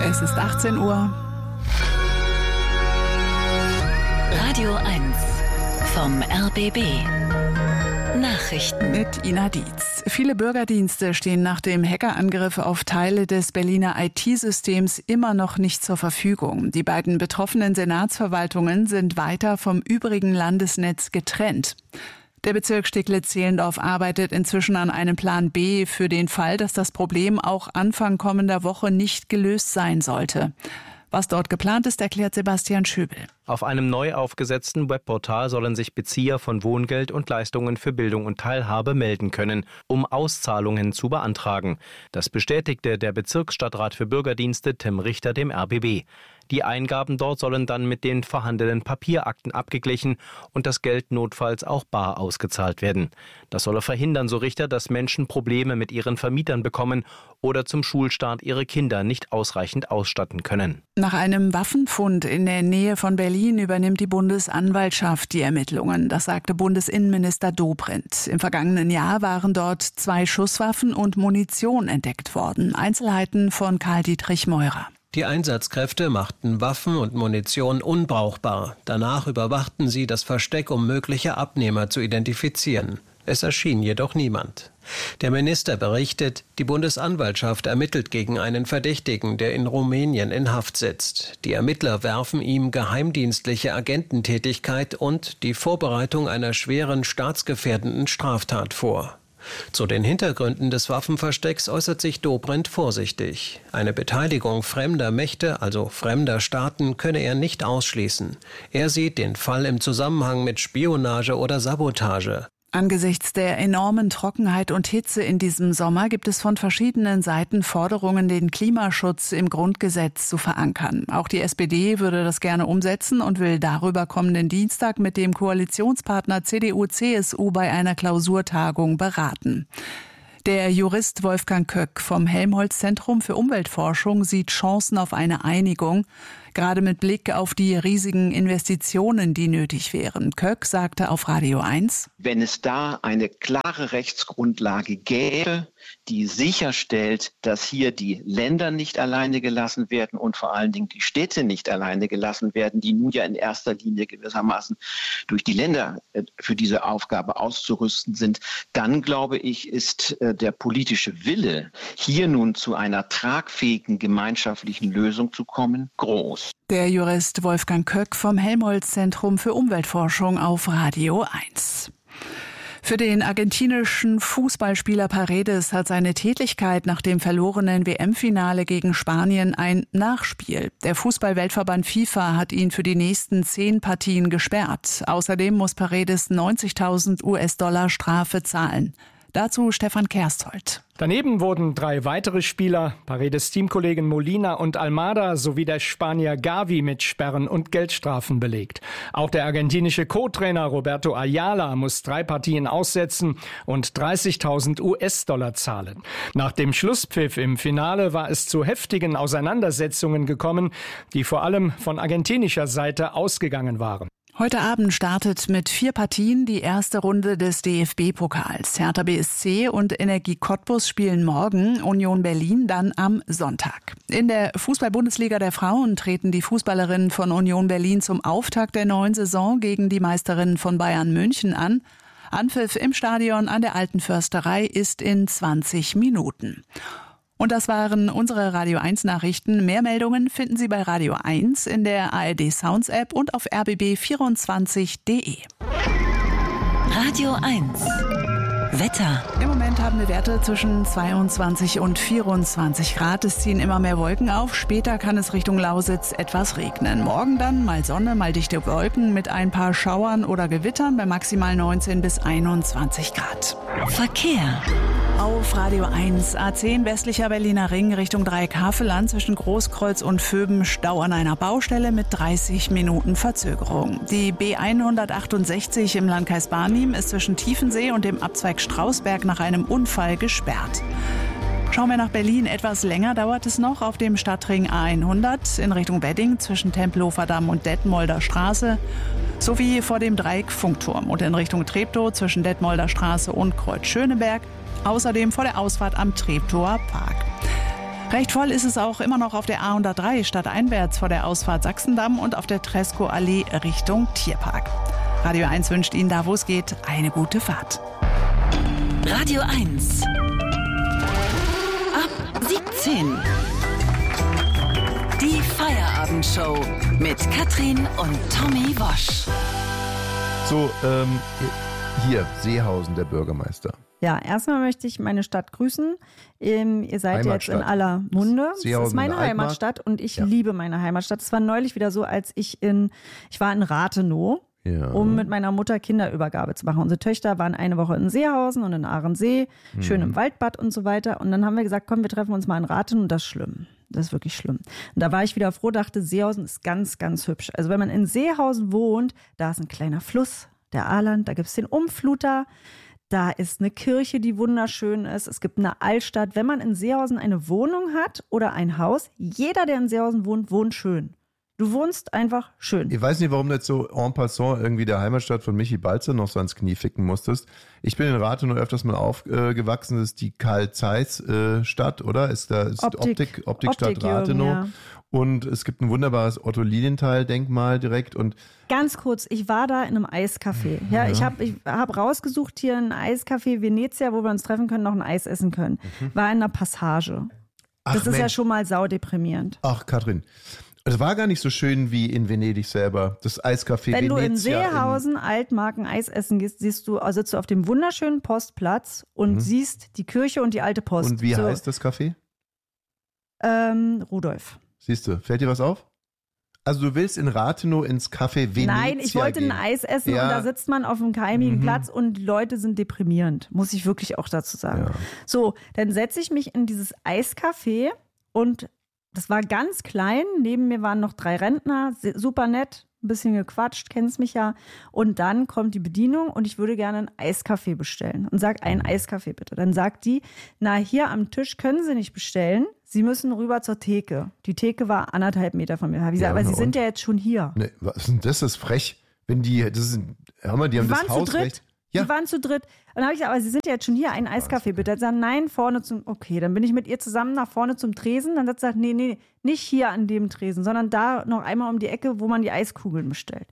Es ist 18 Uhr. Radio 1 vom RBB. Nachrichten Mit Ina Dietz. Viele Bürgerdienste stehen nach dem Hackerangriff auf Teile des Berliner IT-Systems immer noch nicht zur Verfügung. Die beiden betroffenen Senatsverwaltungen sind weiter vom übrigen Landesnetz getrennt. Der Bezirk Steglitz-Zehlendorf arbeitet inzwischen an einem Plan B für den Fall, dass das Problem auch Anfang kommender Woche nicht gelöst sein sollte. Was dort geplant ist, erklärt Sebastian Schöbel. Auf einem neu aufgesetzten Webportal sollen sich Bezieher von Wohngeld und Leistungen für Bildung und Teilhabe melden können, um Auszahlungen zu beantragen. Das bestätigte der Bezirksstadtrat für Bürgerdienste Tim Richter dem RBB. Die Eingaben dort sollen dann mit den vorhandenen Papierakten abgeglichen und das Geld notfalls auch bar ausgezahlt werden. Das solle verhindern, so Richter, dass Menschen Probleme mit ihren Vermietern bekommen oder zum Schulstart ihre Kinder nicht ausreichend ausstatten können. Nach einem Waffenfund in der Nähe von Berlin übernimmt die Bundesanwaltschaft die Ermittlungen. Das sagte Bundesinnenminister Dobrindt. Im vergangenen Jahr waren dort 2 Schusswaffen und Munition entdeckt worden. Einzelheiten von Karl-Dietrich Meurer. Die Einsatzkräfte machten Waffen und Munition unbrauchbar. Danach überwachten sie das Versteck, um mögliche Abnehmer zu identifizieren. Es erschien jedoch niemand. Der Minister berichtet, die Bundesanwaltschaft ermittelt gegen einen Verdächtigen, der in Rumänien in Haft sitzt. Die Ermittler werfen ihm geheimdienstliche Agententätigkeit und die Vorbereitung einer schweren staatsgefährdenden Straftat vor. Zu den Hintergründen des Waffenverstecks äußert sich Dobrindt vorsichtig. Eine Beteiligung fremder Mächte, also fremder Staaten, könne er nicht ausschließen. Er sieht den Fall im Zusammenhang mit Spionage oder Sabotage. Angesichts der enormen Trockenheit und Hitze in diesem Sommer gibt es von verschiedenen Seiten Forderungen, den Klimaschutz im Grundgesetz zu verankern. Auch die SPD würde das gerne umsetzen und will darüber kommenden Dienstag mit dem Koalitionspartner CDU/CSU bei einer Klausurtagung beraten. Der Jurist Wolfgang Köck vom Helmholtz-Zentrum für Umweltforschung sieht Chancen auf eine Einigung, gerade mit Blick auf die riesigen Investitionen, die nötig wären. Köck sagte auf Radio 1: Wenn es da eine klare Rechtsgrundlage gäbe, die sicherstellt, dass hier die Länder nicht alleine gelassen werden und vor allen Dingen die Städte nicht alleine gelassen werden, die nun ja in erster Linie gewissermaßen durch die Länder für diese Aufgabe auszurüsten sind, dann glaube ich, ist der politische Wille, hier nun zu einer tragfähigen gemeinschaftlichen Lösung zu kommen, groß. Der Jurist Wolfgang Köck vom Helmholtz-Zentrum für Umweltforschung auf Radio 1. Für den argentinischen Fußballspieler Paredes hat seine Tätigkeit nach dem verlorenen WM-Finale gegen Spanien ein Nachspiel. Der Fußball-Weltverband FIFA hat ihn für die nächsten 10 Partien gesperrt. Außerdem muss Paredes 90.000 US-Dollar Strafe zahlen. Dazu Stefan Kersthold. Daneben wurden 3 weitere Spieler, Paredes Teamkollegen Molina und Almada sowie der Spanier Gavi mit Sperren und Geldstrafen belegt. Auch der argentinische Co-Trainer Roberto Ayala muss 3 Partien aussetzen und 30.000 US-Dollar zahlen. Nach dem Schlusspfiff im Finale war es zu heftigen Auseinandersetzungen gekommen, die vor allem von argentinischer Seite ausgegangen waren. Heute Abend startet mit 4 Partien die erste Runde des DFB-Pokals. Hertha BSC und Energie Cottbus spielen morgen, Union Berlin dann am Sonntag. In der Fußball-Bundesliga der Frauen treten die Fußballerinnen von Union Berlin zum Auftakt der neuen Saison gegen die Meisterinnen von Bayern München an. Anpfiff im Stadion an der Alten Försterei ist in 20 Minuten. Und das waren unsere Radio 1 Nachrichten. Mehr Meldungen finden Sie bei Radio 1 in der ARD Sounds App und auf rbb24.de. Radio 1 Wetter. Im Moment haben wir Werte zwischen 22 und 24 Grad. Es ziehen immer mehr Wolken auf. Später kann es Richtung Lausitz etwas regnen. Morgen dann mal Sonne, mal dichte Wolken mit ein paar Schauern oder Gewittern bei maximal 19 bis 21 Grad. Verkehr. Auf Radio 1 A10 westlicher Berliner Ring Richtung Dreieck-Havelland zwischen Großkreuz und Vöben Stau an einer Baustelle mit 30 Minuten Verzögerung. Die B168 im Landkreis Barnim ist zwischen Tiefensee und dem Abzweig Strausberg nach einem Unfall gesperrt. Schauen wir nach Berlin. Etwas länger dauert es noch auf dem Stadtring A100 in Richtung Wedding zwischen Tempelhofer Damm und Detmolder Straße sowie vor dem Dreieck Funkturm und in Richtung Treptow zwischen Detmolder Straße und Kreuz Schöneberg. Außerdem vor der Ausfahrt am Treptower Park. Recht voll ist es auch immer noch auf der A103 stadteinwärts vor der Ausfahrt Sachsendamm und auf der Treskow-Allee Richtung Tierpark. Radio 1 wünscht Ihnen da, wo es geht, eine gute Fahrt. Radio 1. Ab 17. Die Feierabendshow mit Katrin und Tommy Wosch. So, hier, Seehausen, der Bürgermeister. Ja, erstmal möchte ich meine Stadt grüßen. Ihr seid jetzt in aller Munde. Das ist meine Heimatstadt und ich liebe meine Heimatstadt. Es war neulich wieder so, als ich war in Rathenow, um mit meiner Mutter Kinderübergabe zu machen. Unsere Töchter waren eine Woche in Seehausen und in Ahrensee, schön im Waldbad und so weiter. Und dann haben wir gesagt, komm, wir treffen uns mal in Rathenow und das ist schlimm. Das ist wirklich schlimm. Und da war ich wieder froh, dachte, Seehausen ist ganz, ganz hübsch. Also wenn man in Seehausen wohnt, da ist ein kleiner Fluss, der Ahland, da gibt es den Umfluter. Da ist eine Kirche, die wunderschön ist. Es gibt eine Altstadt. Wenn man in Seehausen eine Wohnung hat oder ein Haus, jeder, der in Seehausen wohnt, wohnt schön. Du wohnst einfach schön. Ich weiß nicht, warum du jetzt so en passant irgendwie der Heimatstadt von Michi Balzer noch so ans Knie ficken musstest. Ich bin in Rathenow öfters mal aufgewachsen. Das ist die Karl-Zeiss-Stadt, oder? Ist Optikstadt Rathenow. Ja. Und es gibt ein wunderbares Otto-Lilienthal-Denkmal direkt. Und ganz kurz, ich war da in einem Eiscafé. Ja, ich hab rausgesucht hier ein Eiscafé Venezia, wo wir uns treffen können, noch ein Eis essen können. War in einer Passage. Das ist ja schon mal saudeprimierend. Ach, Katrin. Es war gar nicht so schön wie in Venedig selber, das Eiscafé Venezia. Wenn du in Seehausen Altmarken Eis essen gehst, sitzt du auf dem wunderschönen Postplatz und siehst die Kirche und die alte Post. Und wie heißt das Café? Rudolf. Siehst du, fällt dir was auf? Also du willst in Rathenow ins Café Venezia Nein, ich wollte ein Eis essen und da sitzt man auf einem keimigen Platz und die Leute sind deprimierend, muss ich wirklich auch dazu sagen. Ja. So, dann setze ich mich in dieses Eiscafé und das war ganz klein, neben mir waren noch 3 Rentner, super nett, ein bisschen gequatscht, kennst mich ja. Und dann kommt die Bedienung und ich würde gerne einen Eiskaffee bestellen. Und sag, einen Eiskaffee bitte. Dann sagt die, na, hier am Tisch können Sie nicht bestellen. Sie müssen rüber zur Theke. Die Theke war 1,5 Meter von mir. Hab ich gesagt, aber Sie sind ja jetzt schon hier. Nee, was ist denn das? Das ist frech. Wenn die, die haben das Hausrecht. Ja. Die waren zu dritt. Und dann habe ich gesagt, aber Sie sind ja jetzt schon hier, einen Eiskaffee bitte. Dann sagt nein, vorne okay, dann bin ich mit ihr zusammen nach vorne zum Tresen. Dann hat sie gesagt, nee, nicht hier an dem Tresen, sondern da noch einmal um die Ecke, wo man die Eiskugeln bestellt.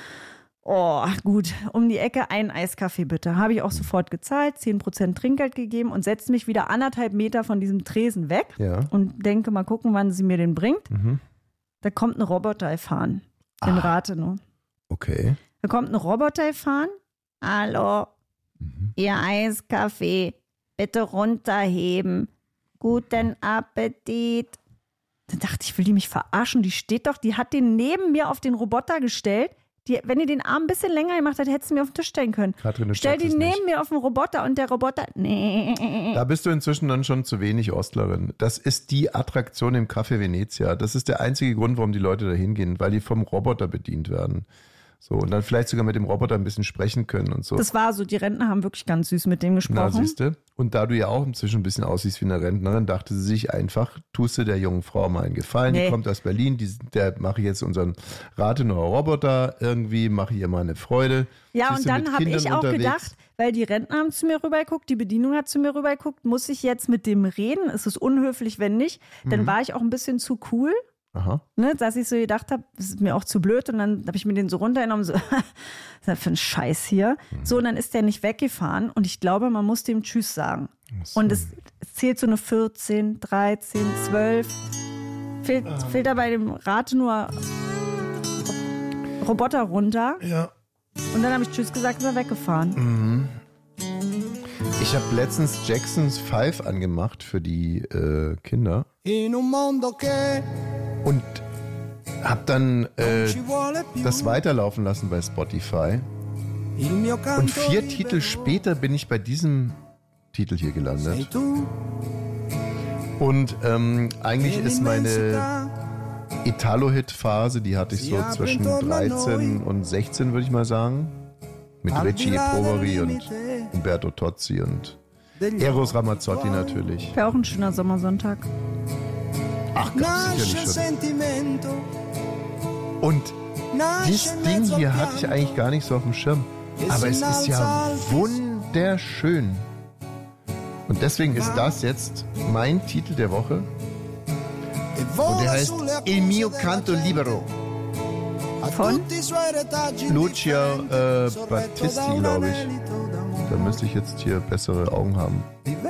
Oh, gut, um die Ecke einen Eiskaffee bitte. Habe ich auch sofort gezahlt, 10% Trinkgeld gegeben und setze mich wieder 1,5 Meter von diesem Tresen weg und denke, mal gucken, wann sie mir den bringt. Da kommt ein Roboter gefahren in Rathenow. Okay. Da kommt ein Roboter gefahren. Hallo, Ihr Eiskaffee, bitte runterheben. Guten Appetit. Dann dachte ich, will die mich verarschen? Die steht doch, die hat den neben mir auf den Roboter gestellt. Wenn die den Arm ein bisschen länger gemacht hat, hätte sie mir auf den Tisch stellen können. Katrin, stell die neben mir auf den Roboter und der Roboter, nee. Da bist du inzwischen dann schon zu wenig Ostlerin. Das ist die Attraktion im Café Venezia. Das ist der einzige Grund, warum die Leute da hingehen, weil die vom Roboter bedient werden. So, und dann vielleicht sogar mit dem Roboter ein bisschen sprechen können und so. Das war so, die Rentner haben wirklich ganz süß mit dem gesprochen. Na, siehste. Und da du ja auch inzwischen ein bisschen aussiehst wie eine Rentnerin, dachte sie sich einfach, tust du der jungen Frau mal einen Gefallen. Die kommt aus Berlin, der mache ich jetzt unseren Rathenauer Roboter irgendwie, mache ihr mal eine Freude. Ja, siehst und dann habe ich auch gedacht, weil die Rentner haben zu mir rübergeguckt, die Bedienung hat zu mir rübergeguckt, muss ich jetzt mit dem reden? Ist es unhöflich, wenn nicht? Dann war ich auch ein bisschen zu cool. Aha. Ne, dass ich so gedacht habe, das ist mir auch zu blöd und dann habe ich mir den so runtergenommen, so, was ist das für ein Scheiß hier? So, und dann ist der nicht weggefahren und ich glaube, man muss dem Tschüss sagen. So. Und es zählt so eine 14, 13, 12. Fehlt da bei dem Rathenower Roboter runter. Ja. Und dann habe ich Tschüss gesagt und ist er weggefahren. Ich habe letztens Jacksons 5 angemacht für die Kinder. Und habe dann das weiterlaufen lassen bei Spotify. Und 4 Titel später bin ich bei diesem Titel hier gelandet. Und eigentlich ist meine Italo-Hit-Phase, die hatte ich so zwischen 13 und 16, würde ich mal sagen. Mit Richie Poveri und Umberto Tozzi und Eros Ramazzotti natürlich. Wäre auch ein schöner Sommersonntag. Ach, ganz sicherlich schon. Und dieses Ding hier hatte ich eigentlich gar nicht so auf dem Schirm. Aber es ist ja wunderschön. Und deswegen ist das jetzt mein Titel der Woche. Und der heißt Il mio canto libero. Von Lucio Battisti, glaube ich. Da müsste ich jetzt hier bessere Augen haben.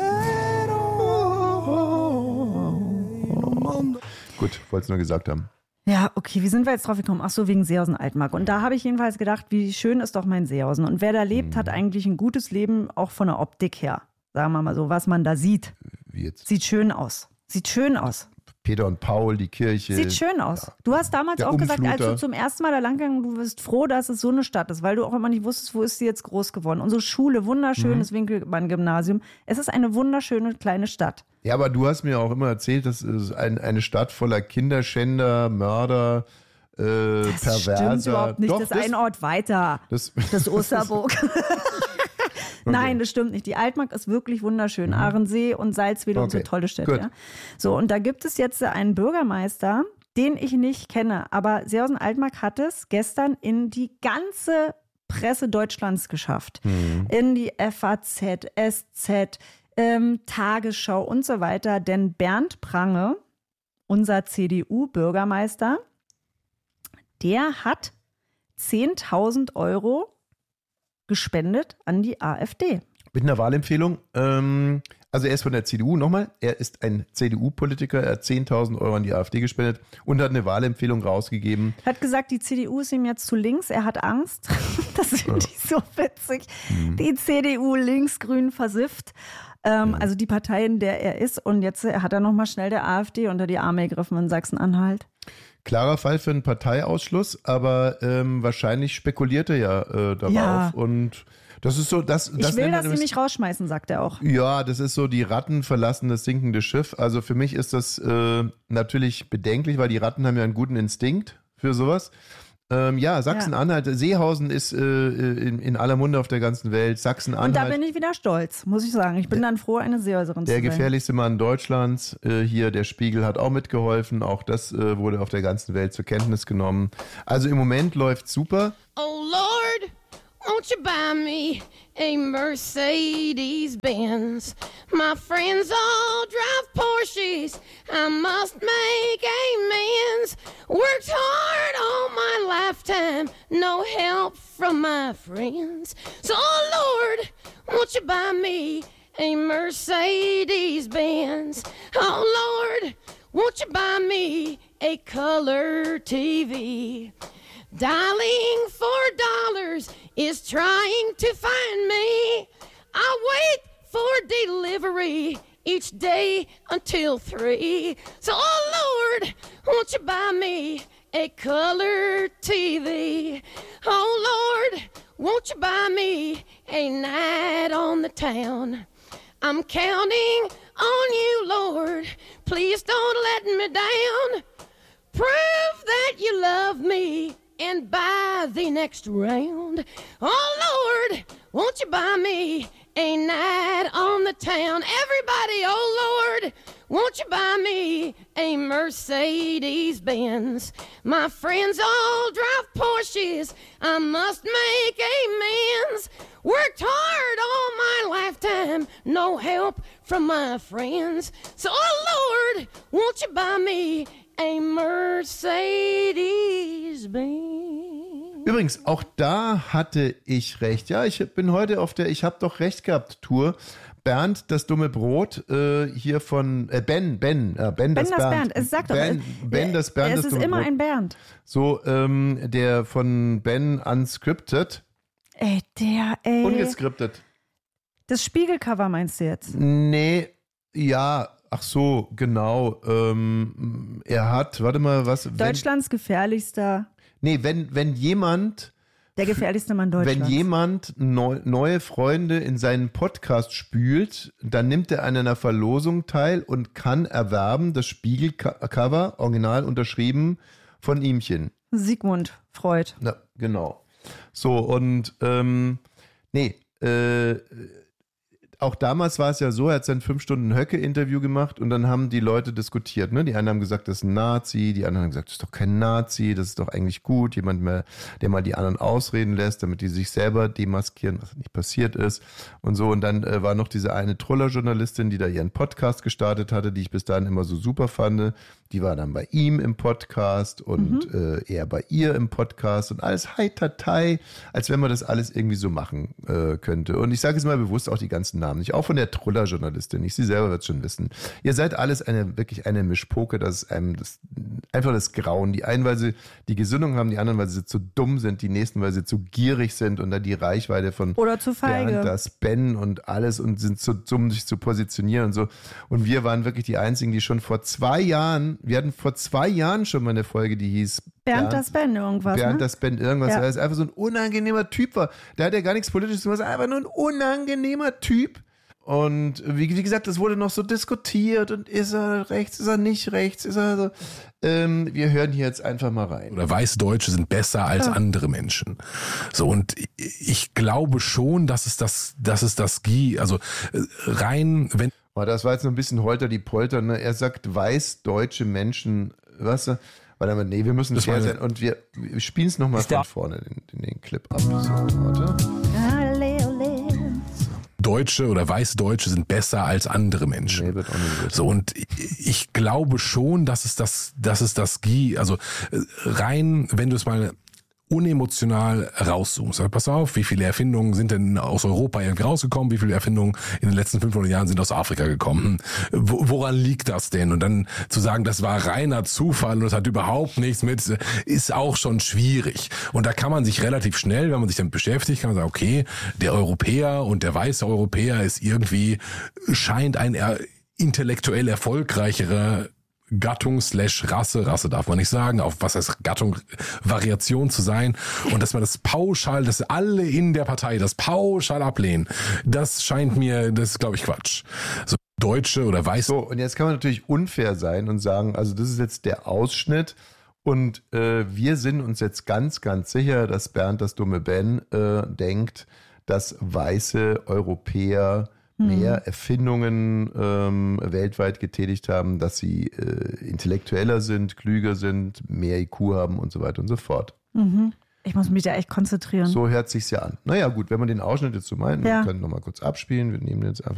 Gut, wollte es nur gesagt haben. Ja, okay, wie sind wir jetzt drauf gekommen? Ach so, wegen Seehausen-Altmark. Und da habe ich jedenfalls gedacht, wie schön ist doch mein Seehausen. Und wer da lebt, hat eigentlich ein gutes Leben, auch von der Optik her. Sagen wir mal so, was man da sieht. Wie jetzt? Sieht schön aus. Sieht schön aus. Peter und Paul, die Kirche. Sieht schön aus. Ja. Du hast damals auch gesagt, als du zum ersten Mal da lang gegangen, du bist froh, dass es so eine Stadt ist, weil du auch immer nicht wusstest, wo ist sie jetzt groß geworden. Unsere Schule, wunderschönes Winkelmann-Gymnasium. Es ist eine wunderschöne kleine Stadt. Ja, aber du hast mir auch immer erzählt, das ist eine Stadt voller Kinderschänder, Mörder, Perverser. Das stimmt überhaupt nicht. Doch, das ist ein Ort weiter. Das Osterburg. Okay. Nein, das stimmt nicht. Die Altmark ist wirklich wunderschön. Ahrensee und Salzwedel und so tolle Städte. Ja? So, und da gibt es jetzt einen Bürgermeister, den ich nicht kenne. Aber Seehausen-Altmark hat es gestern in die ganze Presse Deutschlands geschafft. In die FAZ, SZ, Tagesschau und so weiter. Denn Bernd Prange, unser CDU-Bürgermeister, der hat 10.000 € gespendet an die AfD. Mit einer Wahlempfehlung. Also er ist von der CDU, nochmal, er ist ein CDU-Politiker, er hat 10.000 € an die AfD gespendet und hat eine Wahlempfehlung rausgegeben. Er hat gesagt, die CDU ist ihm jetzt zu links, er hat Angst. Das finde ich so witzig. Die CDU linksgrün versifft. Also die Partei, in der er ist. Und jetzt hat er nochmal schnell der AfD unter die Arme gegriffen in Sachsen-Anhalt. Klarer Fall für einen Parteiausschluss, aber wahrscheinlich spekuliert er ja darauf. Ja. Und das ist so, ich will, dass sie mich rausschmeißen, sagt er auch. Ja, das ist so, die Ratten verlassen das sinkende Schiff. Also für mich ist das natürlich bedenklich, weil die Ratten haben ja einen guten Instinkt für sowas. Sachsen-Anhalt, Seehausen ist in aller Munde auf der ganzen Welt. Sachsen-Anhalt. Und da bin ich wieder stolz, muss ich sagen. Ich bin dann froh, eine Seehauserin zu sein. Der gefährlichste Mann Deutschlands. Hier, der Spiegel hat auch mitgeholfen. Auch das wurde auf der ganzen Welt zur Kenntnis genommen. Also im Moment läuft super. Oh Lord, won't you buy me a Mercedes-Benz? My friends all drive Porsches. I must make amends. Worked hard all my lifetime. No help from my friends. So, oh Lord, won't you buy me a Mercedes-Benz? Oh Lord, won't you buy me a color TV? Dialing $4 is trying to find me. I wait for delivery each day until 3. So, oh Lord, won't you buy me a color TV? Oh Lord, won't you buy me a night on the town? I'm counting on you, Lord. Please don't let me down. Prove that you love me and buy the next round. Oh Lord, won't you buy me a night on the town? Everybody, oh Lord, won't you buy me a Mercedes-Benz? My friends all drive Porsches. I must make amends. Worked hard all my lifetime. No help from my friends. So, oh Lord, won't you buy me a Mercedes-Benz? Übrigens, auch da hatte ich recht. Ja, ich bin heute auf der Ich hab doch recht gehabt Tour. Bernd, das dumme Brot, hier von Ben das Bernd. Es sagt doch, Ben, das Bernd, es ist immer ein Bernd. So, der von Ben Unscripted. Ungescriptet. Das Spiegelcover meinst du jetzt? Nee, ja, ach so, genau. Er hat, warte mal, was? Deutschlands gefährlichster. Nee, wenn jemand... Der gefährlichste Mann Deutschlands. Wenn jemand neue Freunde in seinen Podcast spült, dann nimmt er an einer Verlosung teil und kann erwerben das Spiegelcover, original unterschrieben, von ihmchen. Sigmund Freud. Ja, genau. So, und auch damals war es ja so, er hat sein 5-Stunden-Höcke-Interview gemacht und dann haben die Leute diskutiert. Ne? Die einen haben gesagt, das ist ein Nazi, die anderen haben gesagt, das ist doch kein Nazi, das ist doch eigentlich gut. Jemand mehr, der mal die anderen ausreden lässt, damit die sich selber demaskieren, was nicht passiert ist und so. Und dann war noch diese eine Troller-Journalistin, die da ihren Podcast gestartet hatte, die ich bis dahin immer so super fand, die war dann bei ihm im Podcast und er bei ihr im Podcast und alles heitertei, als wenn man das alles irgendwie so machen könnte. Und ich sage jetzt mal bewusst auch die ganzen Namen nicht, auch von der Truller-Journalistin, sie selber wird es schon wissen. Ihr seid alles wirklich eine Mischpoke, das ist einem einfach das Grauen. Die einen, weil sie die Gesinnung haben, die anderen, weil sie zu dumm sind, die nächsten, weil sie zu gierig sind und dann die Reichweite von oder zu feige. Das Ben und alles und sind zu dumm, sich zu positionieren und so. Und wir waren wirklich die Einzigen, die schon vor 2 Jahren, wir hatten vor 2 Jahren schon mal eine Folge, die hieß Bernd das Ben irgendwas. Bernd das Ben irgendwas, weil es einfach so ein unangenehmer Typ war. Der hat ja gar nichts Politisches gemacht, einfach nur ein unangenehmer Typ. Und wie gesagt, das wurde noch so diskutiert und ist er rechts, ist er nicht rechts, ist er so. Wir hören hier jetzt einfach mal rein. Oder Weißdeutsche sind besser als andere Menschen. So, und ich glaube schon, dass es das also rein, wenn. Das war jetzt noch ein bisschen Holter die Polter, ne? Er sagt, weißdeutsche Menschen, was? Warte, nee, wir müssen fair sein und wir spielen es nochmal von vorne, den Clip ab. So, warte. Deutsche oder Weißdeutsche sind besser als andere Menschen. Nee, wird auch nicht so, und ich glaube schon, dass es das also rein, wenn du es mal unemotional rauszoomst. Pass auf, wie viele Erfindungen sind denn aus Europa irgendwie rausgekommen? Wie viele Erfindungen in den letzten 500 Jahren sind aus Afrika gekommen? Woran liegt das denn? Und dann zu sagen, das war reiner Zufall und das hat überhaupt nichts mit, ist auch schon schwierig. Und da kann man sich relativ schnell, wenn man sich damit beschäftigt, kann man sagen, okay, der Europäer und der weiße Europäer scheint ein intellektuell erfolgreicherer Gattung/Rasse darf man nicht sagen, auf was heißt Gattung, Variation zu sein, und dass man dass alle in der Partei das pauschal ablehnen, das ist, glaube ich, Quatsch. So, Deutsche oder Weiße. So, und jetzt kann man natürlich unfair sein und sagen, also das ist jetzt der Ausschnitt und wir sind uns jetzt ganz, ganz sicher, dass Bernd das dumme Ben denkt, dass weiße Europäer mehr Erfindungen weltweit getätigt haben, dass sie intellektueller sind, klüger sind, mehr IQ haben und so weiter und so fort. Ich muss mich da echt konzentrieren. So hört sich's ja an. Naja gut, wenn man den Ausschnitt jetzt so meint, wir können nochmal kurz abspielen, wir nehmen den jetzt einfach